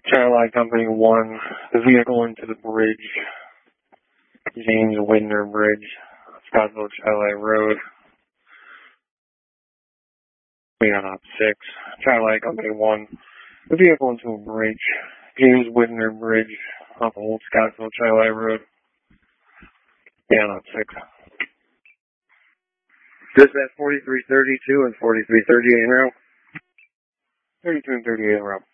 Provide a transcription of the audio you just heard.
Charlotte Company 1, the vehicle into the bridge, James Widner Bridge, Scottsville Charlotte Road. We are on 6. Charlotte Company 1, the vehicle into a bridge, James Widner Bridge, off Old Scottsville Charlotte Road. We are on 6. Dispatch 4332 and 4338 en route. 32 and 38 en route.